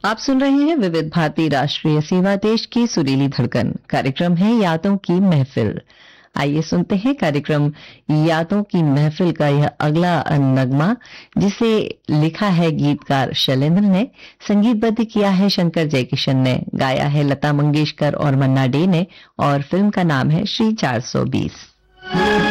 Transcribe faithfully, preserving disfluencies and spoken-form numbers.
आप सुन रहे हैं विविध भारती राष्ट्रीय सेवा देश की सुरीली धड़कन। कार्यक्रम है यादों की महफिल। आइए सुनते हैं कार्यक्रम यादों की महफिल का यह अगला नगमा, जिसे लिखा है गीतकार शैलेंद्र ने, संगीतबद्ध किया है शंकर जयकिशन ने, गाया है लता मंगेशकर और मन्ना डे ने, और फिल्म का नाम है श्री चार सौ बीस।